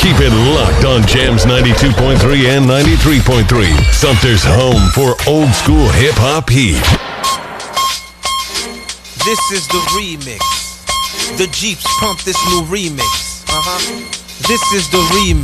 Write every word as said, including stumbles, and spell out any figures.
Keep it locked on Jams ninety-two point three and ninety-three point three. Sumter's home for old school hip hop heat. This is the remix. The Jeeps pump this new remix. Uh-huh. This is the remix.